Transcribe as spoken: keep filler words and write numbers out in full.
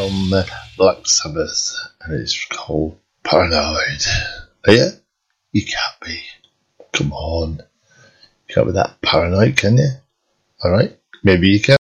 from uh, Black Sabbath, and it's called Paranoid. Oh yeah? You can't be. Come on. You can't be that paranoid, can you? Alright, maybe you can.